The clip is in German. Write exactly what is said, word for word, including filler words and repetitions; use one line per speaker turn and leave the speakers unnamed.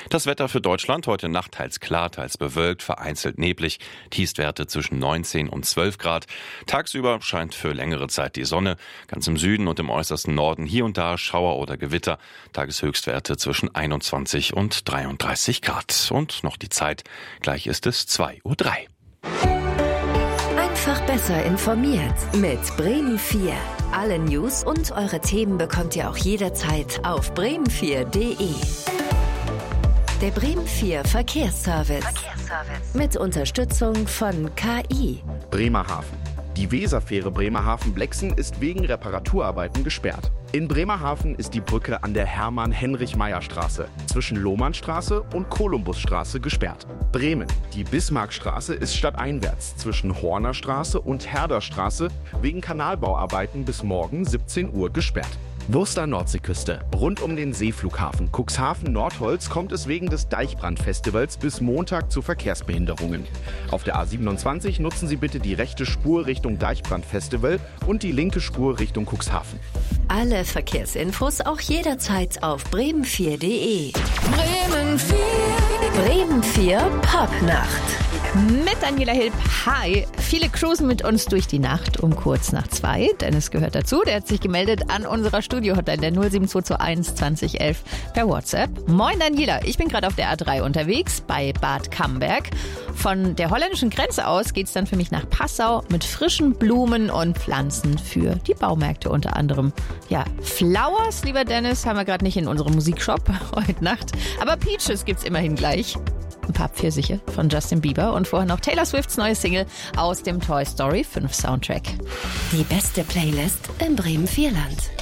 Das Wetter für Deutschland heute Nacht teils klar, teils bewölkt, vereinzelt neblig. Tiefstwerte zwischen neunzehn und zwölf Grad. Tagsüber scheint für längere Zeit die Sonne. Ganz im Süden und im äußersten Norden hier und da Schauer oder Gewitter. Tageshöchstwerte zwischen einundzwanzig und dreiunddreißig Grad. Und noch die Zeit. Gleich ist es zwei Uhr drei.
Einfach besser informiert mit Bremen vier. Alle News und eure Themen bekommt ihr auch jederzeit auf bremen vier punkt de. Der Bremen vier Verkehrsservice. Verkehrsservice. Mit Unterstützung von K I.
Bremerhaven. Die Weserfähre Bremerhaven-Blexen ist wegen Reparaturarbeiten gesperrt. In Bremerhaven ist die Brücke an der Hermann-Heinrich-Meyer-Straße zwischen Lohmannstraße und Kolumbusstraße gesperrt. Bremen. Die Bismarckstraße ist stadteinwärts zwischen Hornerstraße und Herderstraße wegen Kanalbauarbeiten bis morgen siebzehn Uhr gesperrt. Wurster Nordseeküste. Rund um den Seeflughafen Cuxhaven-Nordholz kommt es wegen des Deichbrand-Festivals bis Montag zu Verkehrsbehinderungen. Auf der A siebenundzwanzig nutzen Sie bitte die rechte Spur Richtung Deichbrand-Festival und die linke Spur Richtung Cuxhaven.
Alle Verkehrsinfos auch jederzeit auf bremen vier punkt de. Bremen vier. Bremen vier Popnacht.
Mit Daniela Hilb. Hi. Viele cruisen mit uns durch die Nacht um kurz nach zwei. Dennis gehört dazu. Der hat sich gemeldet an unserer Studio-Hotline der null sieben zwei zwei eins zwanzig elf per WhatsApp. Moin Daniela. Ich bin gerade auf der A drei unterwegs bei Bad Camberg. Von der holländischen Grenze aus geht's dann für mich nach Passau mit frischen Blumen und Pflanzen für die Baumärkte unter anderem. Ja, Flowers, lieber Dennis, haben wir gerade nicht in unserem Musikshop heute Nacht. Aber Peaches gibt's immerhin gleich. Ein paar Pfirsiche von Justin Bieber und vorher noch Taylor Swifts neue Single aus dem Toy Story fünf Soundtrack.
Die beste Playlist im Bremen vier Land.